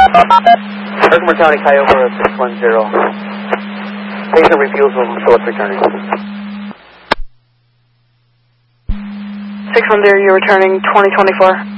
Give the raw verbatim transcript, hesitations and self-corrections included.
Herkimer County, Kiowa six one zero. Patient refusal, Phillips returning. six one zero, you're returning twenty twenty-four.